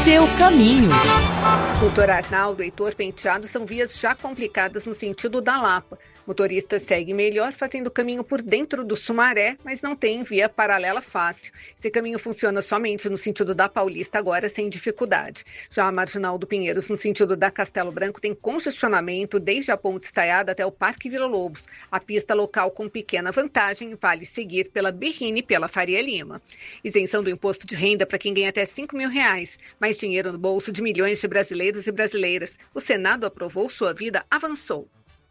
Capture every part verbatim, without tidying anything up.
seu caminho. Doutor Arnaldo e Heitor Penteado são vias já complicadas no sentido da Lapa. Motorista segue melhor fazendo caminho por dentro do Sumaré, mas não tem via paralela fácil. Esse caminho funciona somente no sentido da Paulista agora, sem dificuldade. Já a Marginal do Pinheiros, no sentido da Castelo Branco, tem congestionamento desde a Ponte Estaiada até o Parque Vila Lobos. A pista local com pequena vantagem vale seguir pela Berrini e pela Faria Lima. Isenção do imposto de renda para quem ganha até cinco mil reais. Mais dinheiro no bolso de milhões de brasileiros e brasileiras. O Senado aprovou, sua vida avançou.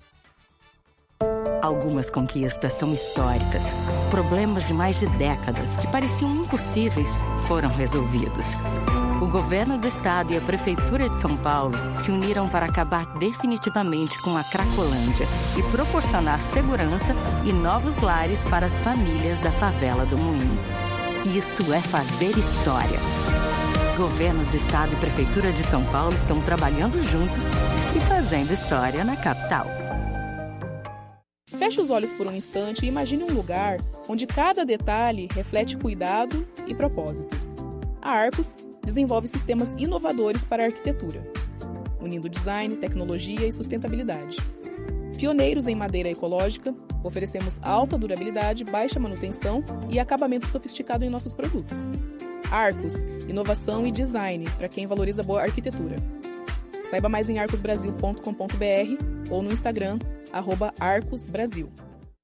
Algumas conquistas são históricas. Problemas de mais de décadas que pareciam impossíveis foram resolvidos. O governo do estado e a prefeitura de São Paulo se uniram para acabar definitivamente com a Cracolândia e proporcionar segurança e novos lares para as famílias da favela do Moinho. Isso é fazer história. Governo do estado e prefeitura de São Paulo estão trabalhando juntos e fazendo história na capital. Feche os olhos por um instante e imagine um lugar onde cada detalhe reflete cuidado e propósito. A Arcos desenvolve sistemas inovadores para a arquitetura, unindo design, tecnologia e sustentabilidade. Pioneiros em madeira ecológica, oferecemos alta durabilidade, baixa manutenção e acabamento sofisticado em nossos produtos. Arcos, inovação e design para quem valoriza boa arquitetura. Saiba mais em arcos brasil ponto com ponto b r ou no Instagram, arroba arcosbrasil.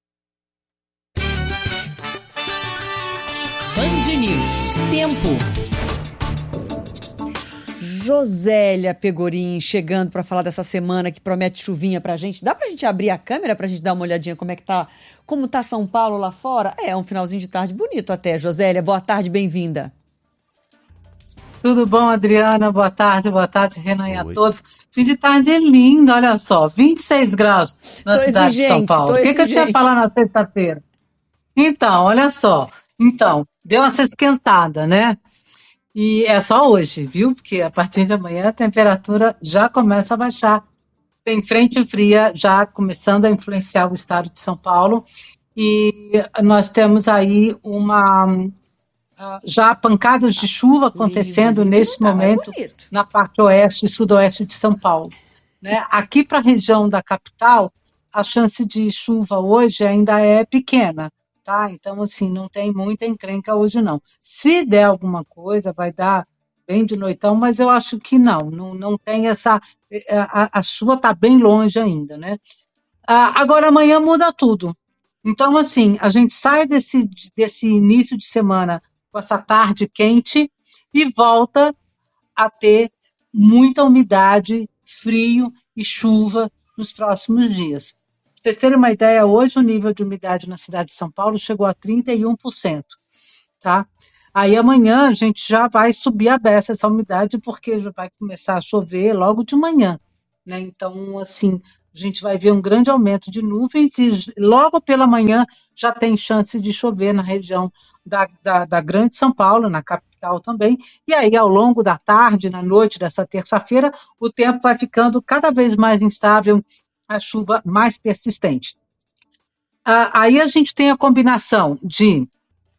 Band News. Tempo. Josélia Pegorim chegando para falar dessa semana que promete chuvinha pra gente. Dá pra gente abrir a câmera pra gente dar uma olhadinha como é que tá, como tá São Paulo lá fora? É, um finalzinho de tarde bonito até. Josélia, boa tarde, bem-vinda. Tudo bom, Adriana? Boa tarde, boa tarde, Renan, e a todos. Fim de tarde é lindo, olha só, vinte e seis graus na tô cidade exigente, de São Paulo. O que, que eu tinha falar na sexta-feira? Então, olha só, então, deu essa esquentada, né? E é só hoje, viu? Porque a partir de amanhã a temperatura já começa a baixar. Tem frente fria já começando a influenciar o estado de São Paulo. E nós temos aí uma... já pancadas de chuva acontecendo lindo, nesse lindo, momento é na parte oeste e sudoeste de São Paulo. Né? Aqui para a região da capital, a chance de chuva hoje ainda é pequena, tá? Então, assim, não tem muita encrenca hoje, não. Se der alguma coisa, vai dar bem de noitão, mas eu acho que não, não, não tem essa... A, a chuva está bem longe ainda, né? Ah, agora, amanhã muda tudo. Então, assim, a gente sai desse, desse início de semana com essa tarde quente e volta a ter muita umidade, frio e chuva nos próximos dias. Para vocês terem uma ideia, hoje o nível de umidade na cidade de São Paulo chegou a trinta e um por cento, tá? Aí amanhã a gente já vai subir a beça essa umidade porque já vai começar a chover logo de manhã, né? Então, assim, a gente vai ver um grande aumento de nuvens e logo pela manhã já tem chance de chover na região da, da, da Grande São Paulo, na capital também. E aí, ao longo da tarde, na noite dessa terça-feira, o tempo vai ficando cada vez mais instável, a chuva mais persistente. Ah, aí a gente tem a combinação de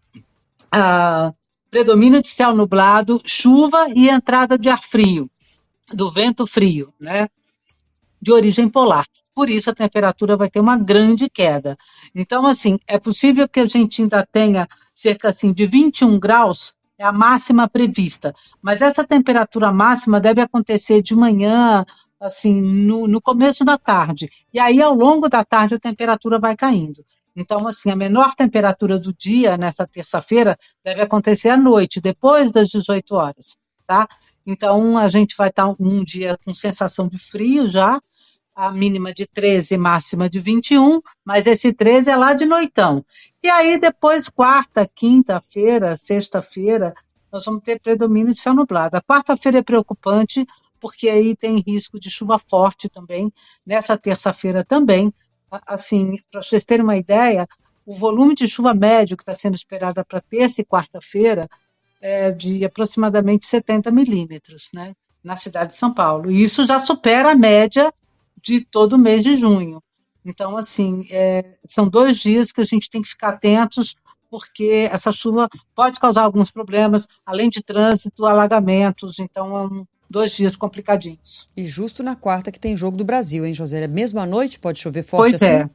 ah, predomínio de céu nublado, chuva e entrada de ar frio, do vento frio, né? De origem polar. Por isso a temperatura vai ter uma grande queda. Então, assim, é possível que a gente ainda tenha cerca assim, de vinte e um graus, é a máxima prevista. Mas essa temperatura máxima deve acontecer de manhã, assim, no, no começo da tarde. E aí, ao longo da tarde, a temperatura vai caindo. Então, assim, a menor temperatura do dia, nessa terça-feira, deve acontecer à noite, depois das dezoito horas, tá? Então, a gente vai estar um dia com sensação de frio já, a mínima de treze, máxima de vinte e um, mas esse treze é lá de noitão. E aí, depois, quarta, quinta-feira, sexta-feira, nós vamos ter predomínio de céu nublado. A quarta-feira é preocupante, porque aí tem risco de chuva forte também, nessa terça-feira também. Assim, para vocês terem uma ideia, o volume de chuva médio que está sendo esperado para terça e quarta-feira é de aproximadamente setenta milímetros, né, na cidade de São Paulo. E isso já supera a média de todo o mês de junho. Então, assim, é, são dois dias que a gente tem que ficar atentos porque essa chuva pode causar alguns problemas, além de trânsito, alagamentos, então é um, dois dias complicadinhos. E justo na quarta que tem jogo do Brasil, hein, Josélia? Mesmo à noite pode chover forte pois assim? É.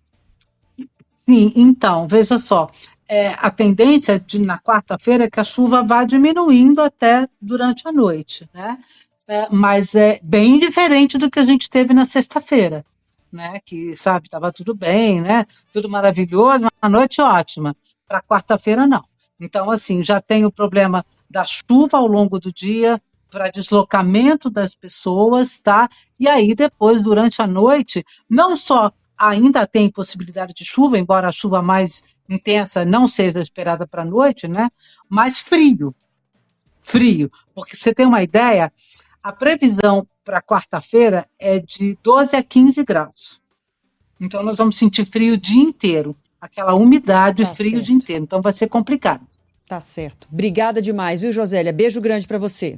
Sim, então, veja só, é, a tendência de, na quarta-feira é que a chuva vá diminuindo até durante a noite, né? É, mas é bem diferente do que a gente teve na sexta-feira, né? Que, sabe, estava tudo bem, né? Tudo maravilhoso, uma noite ótima. Para quarta-feira, não. Então, assim, já tem o problema da chuva ao longo do dia, para deslocamento das pessoas, tá? E aí, depois, durante a noite, não só ainda tem possibilidade de chuva, embora a chuva mais intensa não seja esperada para a noite, né? Mas frio. Frio. Porque você tem uma ideia, a previsão para quarta-feira é de doze a quinze graus. Então, nós vamos sentir frio o dia inteiro. Aquela umidade, tá frio certo. o dia inteiro. Então, vai ser complicado. Tá certo. Obrigada demais, viu, Josélia? Beijo grande para você.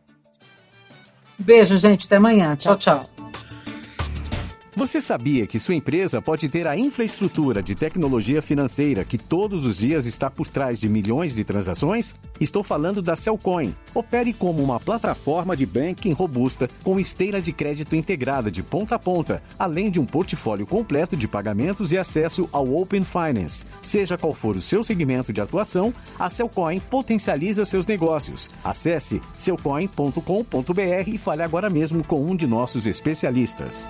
Beijo, gente. Até amanhã. Tchau, tchau. Você sabia que sua empresa pode ter a infraestrutura de tecnologia financeira que todos os dias está por trás de milhões de transações? Estou falando da Cellcoin. Opere como uma plataforma de banking robusta com esteira de crédito integrada de ponta a ponta, além de um portfólio completo de pagamentos e acesso ao Open Finance. Seja qual for o seu segmento de atuação, a Cellcoin potencializa seus negócios. Acesse cellcoin ponto com ponto b r e fale agora mesmo com um de nossos especialistas.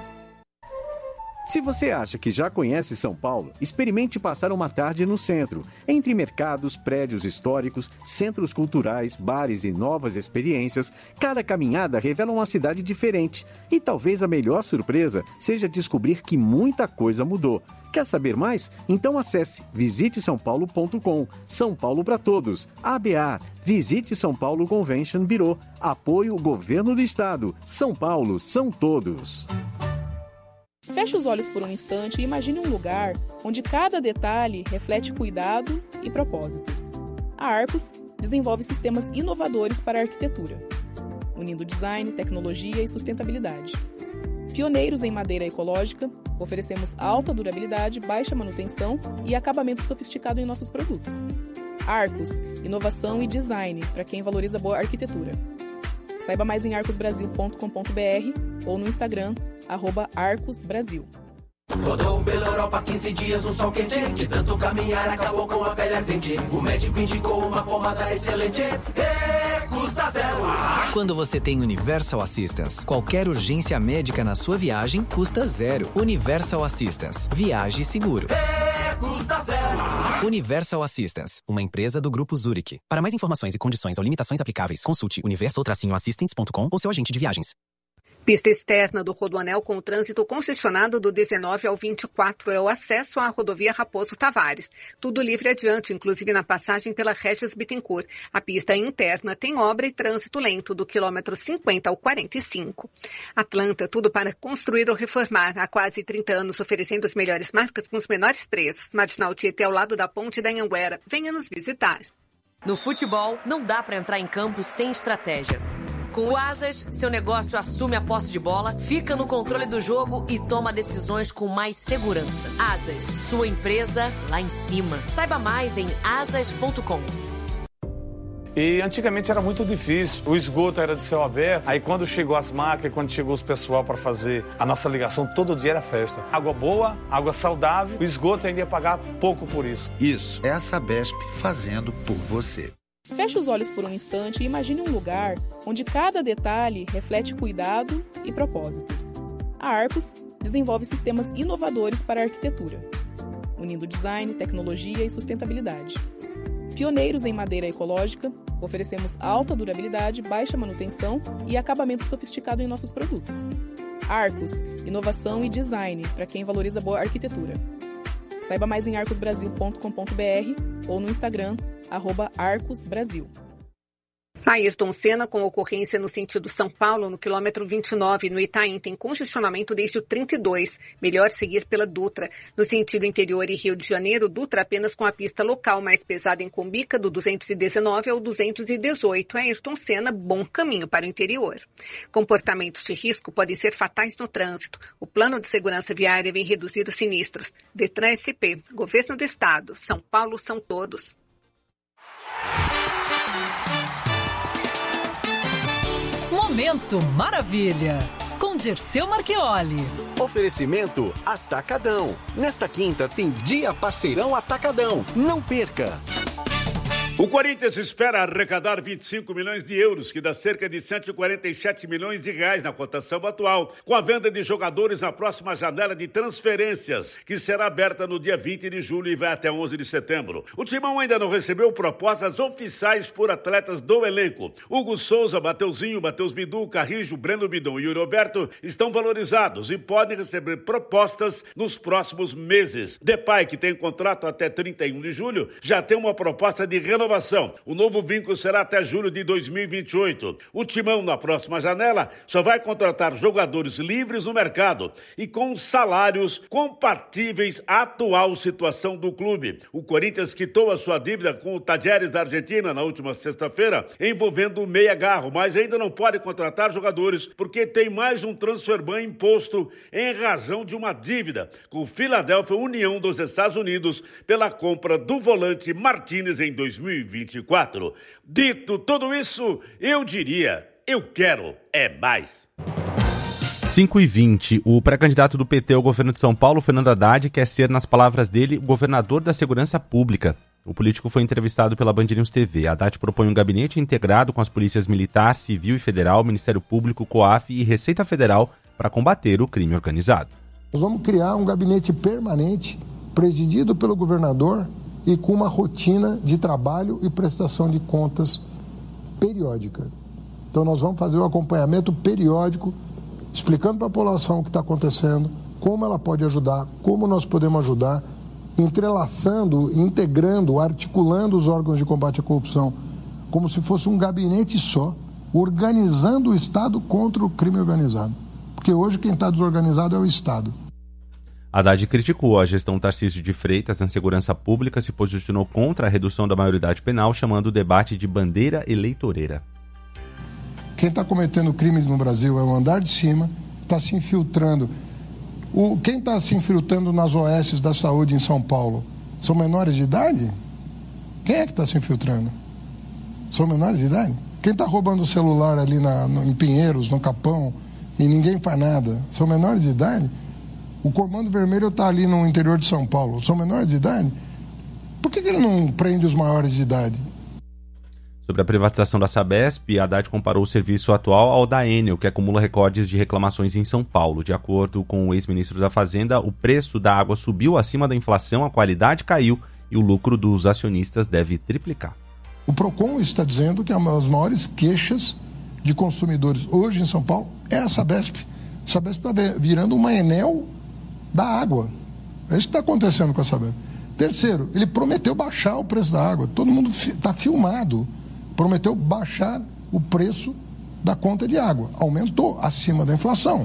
Se você acha que já conhece São Paulo, experimente passar uma tarde no centro, entre mercados, prédios históricos, centros culturais, bares e novas experiências. Cada caminhada revela uma cidade diferente e talvez a melhor surpresa seja descobrir que muita coisa mudou. Quer saber mais? Então acesse visite são paulo ponto com. São Paulo para todos. A B A. Visite São Paulo Convention Bureau. Apoio Governo do Estado. São Paulo são todos. Feche os olhos por um instante e imagine um lugar onde cada detalhe reflete cuidado e propósito. A Arcos desenvolve sistemas inovadores para a arquitetura, unindo design, tecnologia e sustentabilidade. Pioneiros em madeira ecológica, oferecemos alta durabilidade, baixa manutenção e acabamento sofisticado em nossos produtos. Arcos, inovação e design para quem valoriza boa arquitetura. Saiba mais em arcos brasil ponto com ponto b r ou no Instagram, arroba Arcos Brasil. Rodou pela Europa quinze dias no sol quente. De tanto caminhar acabou com a pele ardente. O médico indicou uma pomada excelente. E custa zero. Quando você tem Universal Assistance, qualquer urgência médica na sua viagem custa zero. Universal Assistance. Viaje seguro. E custa zero. Universal Assistance, uma empresa do Grupo Zurich. Para mais informações e condições ou limitações aplicáveis, consulte universal assistance ponto com ou seu agente de viagens. Pista externa do Rodoanel com o trânsito concessionado do dezenove ao vinte e quatro é o acesso à rodovia Raposo Tavares. Tudo livre adiante, inclusive na passagem pela Regis Bittencourt. A pista interna tem obra e trânsito lento do quilômetro cinquenta ao quarenta e cinco. Atlanta, tudo para construir ou reformar. Há quase trinta anos oferecendo as melhores marcas com os menores preços. Marginal Tietê ao lado da ponte da Anhanguera. Venha nos visitar. No futebol, não dá para entrar em campo sem estratégia. Com o Asas, seu negócio assume a posse de bola, fica no controle do jogo e toma decisões com mais segurança. Asas, sua empresa lá em cima. Saiba mais em asas ponto com. E antigamente era muito difícil, o esgoto era de céu aberto, aí quando chegou as máquinas, quando chegou os pessoal para fazer a nossa ligação, todo dia era festa. Água boa, água saudável, o esgoto ainda ia pagar pouco por isso. Isso é a Sabesp fazendo por você. Feche os olhos por um instante e imagine um lugar onde cada detalhe reflete cuidado e propósito. A Arcos desenvolve sistemas inovadores para a arquitetura, unindo design, tecnologia e sustentabilidade. Pioneiros em madeira ecológica, oferecemos alta durabilidade, baixa manutenção e acabamento sofisticado em nossos produtos. Arcos, inovação e design para quem valoriza boa arquitetura. Saiba mais em arcos brasil ponto com ponto b r ou no Instagram, arroba Arcos Brasil. Ayrton Senna, com ocorrência no sentido São Paulo, no quilômetro vinte e nove, no Itaim, tem congestionamento desde o trinta e dois. Melhor seguir pela Dutra. No sentido interior e Rio de Janeiro, Dutra apenas com a pista local mais pesada em Cumbica, do duzentos e dezenove ao duzentos e dezoito. Ayrton Senna, bom caminho para o interior. Comportamentos de risco podem ser fatais no trânsito. O plano de segurança viária vem reduzir os sinistros. Detran S P, Governo do Estado, São Paulo são todos. Momento Maravilha, com Dirceu Marchioli. Oferecimento Atacadão. Nesta quinta tem Dia Parceirão Atacadão. Não perca! O Corinthians espera arrecadar vinte e cinco milhões de euros, que dá cerca de cento e quarenta e sete milhões de reais na cotação atual, com a venda de jogadores na próxima janela de transferências, que será aberta no dia vinte de julho e vai até onze de setembro. O Timão ainda não recebeu propostas oficiais por atletas do elenco. Hugo Souza, Mateuzinho, Matheus Bidu, Carrijo, Breno Bidon e Yuri Roberto estão valorizados e podem receber propostas nos próximos meses. Depay, que tem contrato até trinta e um de julho, já tem uma proposta de renovação. O novo vínculo será até julho de dois mil e vinte e oito. O Timão, na próxima janela, só vai contratar jogadores livres no mercado e com salários compatíveis à atual situação do clube. O Corinthians quitou a sua dívida com o Talleres da Argentina na última sexta-feira, envolvendo o Meia Garro, mas ainda não pode contratar jogadores porque tem mais um transfer ban imposto em razão de uma dívida com o Philadelphia União dos Estados Unidos pela compra do volante Martínez em dois mil e vinte e quatro. Dito tudo isso, eu diria, eu quero é mais. cinco e vinte, o pré-candidato do P T ao governo de São Paulo, Fernando Haddad, quer ser, nas palavras dele, o governador da segurança pública. O político foi entrevistado pela Band News T V. Haddad propõe um gabinete integrado com as polícias militar, civil e federal, Ministério Público, COAF e Receita Federal para combater o crime organizado. Nós vamos criar um gabinete permanente, presidido pelo governador, e com uma rotina de trabalho e prestação de contas periódica. Então nós vamos fazer o acompanhamento periódico, explicando para a população o que está acontecendo, como ela pode ajudar, como nós podemos ajudar, entrelaçando, integrando, articulando os órgãos de combate à corrupção, como se fosse um gabinete só, organizando o Estado contra o crime organizado. Porque hoje quem está desorganizado é o Estado. Haddad criticou a gestão Tarcísio de Freitas na segurança pública, se posicionou contra a redução da maioridade penal, chamando o debate de bandeira eleitoreira. Quem está cometendo crimes no Brasil é o andar de cima, está se infiltrando. O, quem está se infiltrando nas O S da saúde em São Paulo são menores de idade? Quem é que está se infiltrando? São menores de idade? Quem está roubando o celular ali na, no, em Pinheiros, no Capão, e ninguém faz nada? São menores de idade? O Comando Vermelho está ali no interior de São Paulo. São menores de idade? Por que, que ele não prende os maiores de idade? Sobre a privatização da Sabesp, Haddad comparou o serviço atual ao da Enel, que acumula recordes de reclamações em São Paulo. De acordo com o ex-ministro da Fazenda, o preço da água subiu acima da inflação, a qualidade caiu e o lucro dos acionistas deve triplicar. O Procon está dizendo que uma das maiores queixas de consumidores hoje em São Paulo é a Sabesp. A Sabesp está virando uma Enel da água. É isso que está acontecendo com a Sabesp. Terceiro, ele prometeu baixar o preço da água. Todo mundo está filmado. Prometeu baixar o preço da conta de água. Aumentou acima da inflação.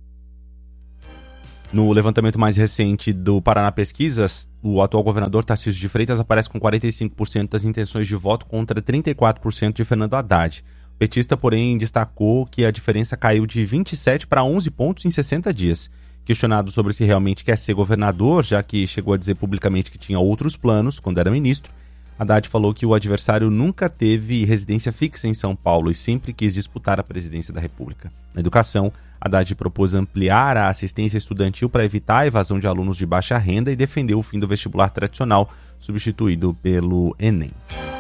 No levantamento mais recente do Paraná Pesquisas, o atual governador Tarcísio de Freitas aparece com quarenta e cinco por cento das intenções de voto contra trinta e quatro por cento de Fernando Haddad. O petista, porém, destacou que a diferença caiu de vinte e sete para onze pontos em sessenta dias. Questionado sobre se realmente quer ser governador, já que chegou a dizer publicamente que tinha outros planos quando era ministro, Haddad falou que o adversário nunca teve residência fixa em São Paulo e sempre quis disputar a presidência da República. Na educação, Haddad propôs ampliar a assistência estudantil para evitar a evasão de alunos de baixa renda e defendeu o fim do vestibular tradicional, substituído pelo Enem.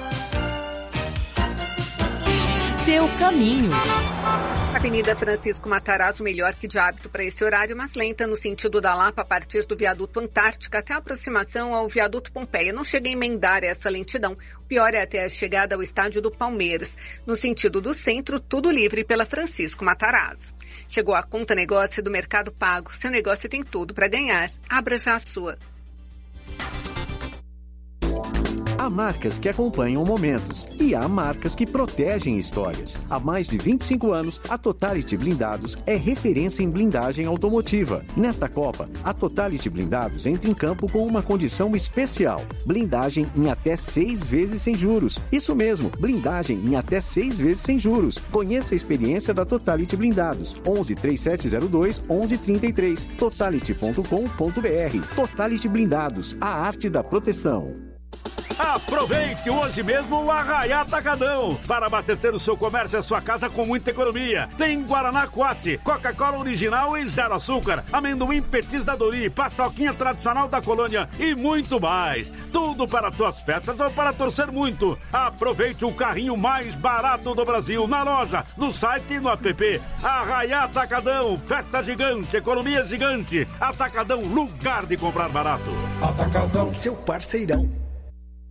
Seu caminho. Avenida Francisco Matarazzo, melhor que de hábito para esse horário, mas lenta no sentido da Lapa, a partir do viaduto Antártica até a aproximação ao viaduto Pompeia. Não chega a emendar essa lentidão. O pior é até a chegada ao estádio do Palmeiras. No sentido do centro, tudo livre pela Francisco Matarazzo. Chegou a conta negócio do Mercado Pago. Seu negócio tem tudo para ganhar. Abra já a sua. A Há marcas que acompanham momentos e há marcas que protegem histórias. Há mais de vinte e cinco anos, a Totality Blindados é referência em blindagem automotiva. Nesta Copa, a Totality Blindados entra em campo com uma condição especial: blindagem em até seis vezes sem juros. Isso mesmo, blindagem em até seis vezes sem juros. Conheça a experiência da Totality Blindados. onze, três sete zero dois, onze trinta e três. totality ponto com ponto b r. Totality Blindados, a arte da proteção. Aproveite hoje mesmo o Arraiá Atacadão para abastecer o seu comércio e a sua casa com muita economia. Tem Guaraná Quat, Coca-Cola original e zero açúcar, amendoim petis da Dori, paçoquinha tradicional da Colônia e muito mais. Tudo para suas festas ou para torcer muito. Aproveite o carrinho mais barato do Brasil na loja, no site e no app. Arraiá Atacadão, festa gigante, economia gigante. Atacadão, lugar de comprar barato. Atacadão, seu parceirão.